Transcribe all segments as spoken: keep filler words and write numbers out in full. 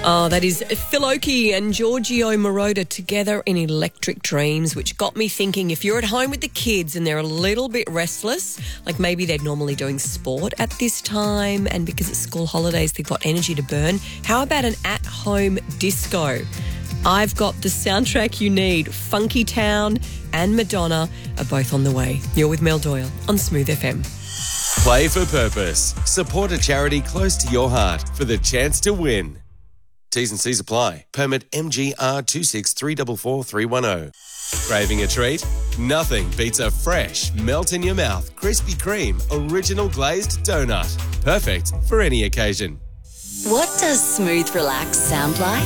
Oh, that is Phil Oakey and Giorgio Moroder together in Electric Dreams, which got me thinking, if you're at home with the kids and they're a little bit restless, like maybe they're normally doing sport at this time and because it's school holidays they've got energy to burn, how about an at-home disco? I've got the soundtrack you need. Funky Town and Madonna are both on the way. You're with Mel Doyle on Smooth F M. Play for purpose. Support a charity close to your heart for the chance to win. T's and C's apply. Permit M G R two six three four four three one zero. Craving a treat? Nothing beats a fresh, melt-in-your-mouth Krispy Kreme original glazed donut. Perfect for any occasion. What does Smooth Relax sound like?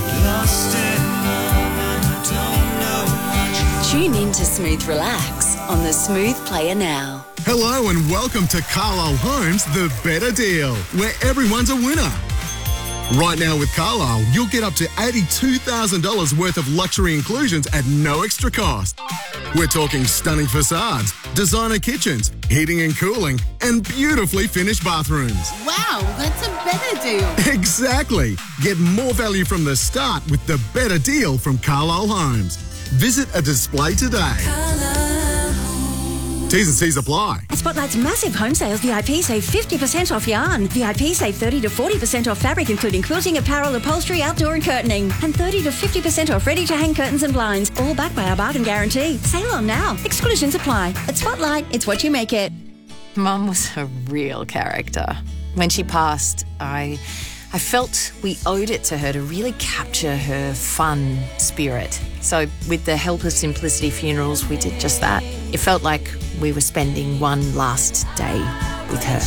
Tune in to Smooth Relax on the Smooth Player now. Hello and welcome to Carlisle Homes, The Better Deal, where everyone's a winner. Right now with Carlisle, you'll get up to eighty-two thousand dollars worth of luxury inclusions at no extra cost. We're talking stunning facades, designer kitchens, heating and cooling, and beautifully finished bathrooms. Wow, that's a better deal. Exactly. Get more value from the start with the Better Deal from Carlisle Homes. Visit a display today. T's and C's apply. At Spotlight's massive home sales, V I P save fifty percent off yarn. V I P save thirty to forty percent off fabric, including quilting, apparel, upholstery, outdoor and curtaining. And thirty to fifty percent off ready-to-hang curtains and blinds, all backed by our bargain guarantee. Sale on now. Exclusions apply. At Spotlight, it's what you make it. Mum was a real character. When she passed, I... I felt we owed it to her to really capture her fun spirit. So with the help of Simplicity Funerals, we did just that. It felt like we were spending one last day with her.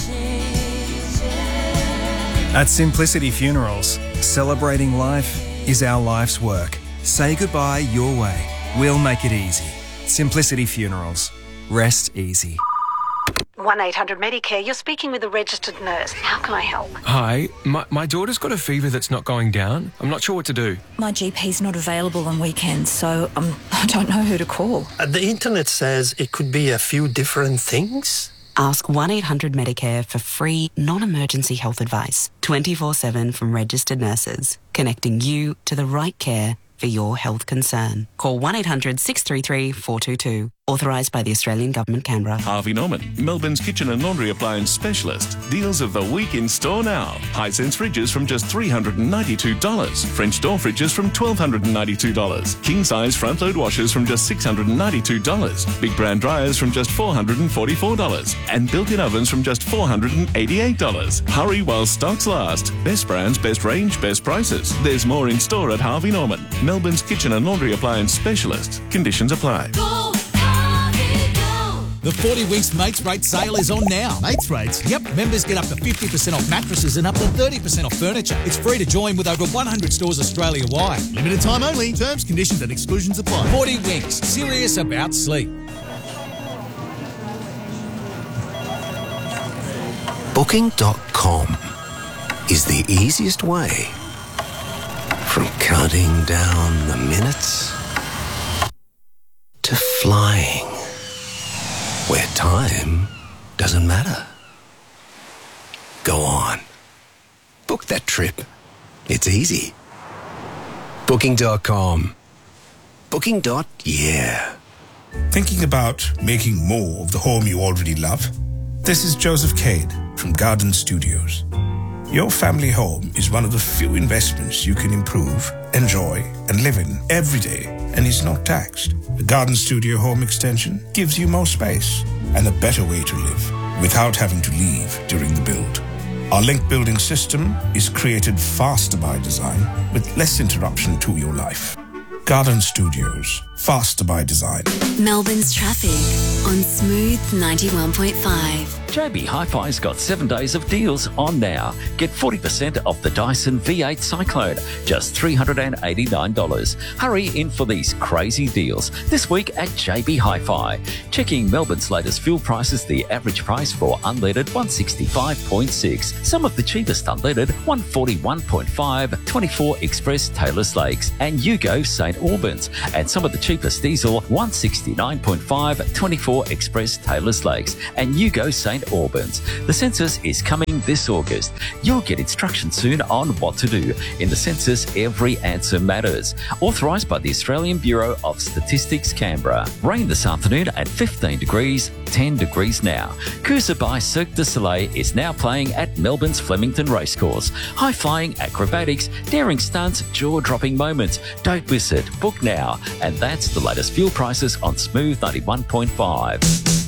At Simplicity Funerals, celebrating life is our life's work. Say goodbye your way. We'll make it easy. Simplicity Funerals. Rest easy. one eight hundred Medicare, you're speaking with a registered nurse. How can I help? Hi, my, my daughter's got a fever that's not going down. I'm not sure what to do. My G P's not available on weekends, so um, I don't know who to call. Uh, the internet says it could be a few different things. Ask one eight hundred Medicare for free, non-emergency health advice. twenty-four seven from registered nurses, connecting you to the right care for your health concern. Call one eight hundred six three three four two two. Authorised by the Australian Government, Canberra. Harvey Norman, Melbourne's kitchen and laundry appliance specialist. Deals of the week in store now. Hisense fridges from just three hundred ninety-two dollars. French door fridges from one thousand two hundred ninety-two dollars. King size front load washers from just six hundred ninety-two dollars. Big brand dryers from just four hundred forty-four dollars. And built-in ovens from just four hundred eighty-eight dollars. Hurry while stocks last. Best brands, best range, best prices. There's more in store at Harvey Norman, Melbourne's kitchen and laundry appliance specialist. Conditions apply. Go! The forty Winks Mates Rate sale is on now. Mates Rates? Yep, members get up to fifty percent off mattresses and up to thirty percent off furniture. It's free to join with over one hundred stores Australia-wide. Limited time only. Terms, conditions and exclusions apply. forty Winks. Serious about sleep. Booking dot com is the easiest way from counting down the minutes to flying, where time doesn't matter. Go on. Book that trip. It's easy. Booking dot com. Booking. Yeah. Thinking about making more of the home you already love? This is Joseph Cade from Garden Studios. Your family home is one of the few investments you can improve, enjoy, and live in every day, and is not taxed. The Garden Studio Home Extension gives you more space and a better way to live without having to leave during the build. Our link building system is created faster by design with less interruption to your life. Garden Studios, faster by design. Melbourne's traffic on Smooth ninety-one point five. J B Hi-Fi's got seven days of deals on now. Get forty percent off the Dyson V eight Cyclone, just three hundred eighty-nine dollars. Hurry in for these crazy deals this week at J B Hi-Fi. Checking Melbourne's latest fuel prices, the average price for unleaded one sixty-five point six. Some of the cheapest unleaded one forty-one point five, twenty-four Express Taylor's Lakes and Yugo Saint Albans. And some of the cheapest diesel one sixty-nine point five, twenty-four Express Taylor's Lakes and Yugo Saint Albans. The census is coming election this August. You'll get instructions soon on what to do. In the census, every answer matters. Authorised by the Australian Bureau of Statistics, Canberra. Rain this afternoon at fifteen degrees, ten degrees now. Cruiser by Cirque du Soleil is now playing at Melbourne's Flemington Racecourse. High-flying acrobatics, daring stunts, jaw-dropping moments. Don't miss it. Book now. And that's the latest fuel prices on Smooth ninety-one point five.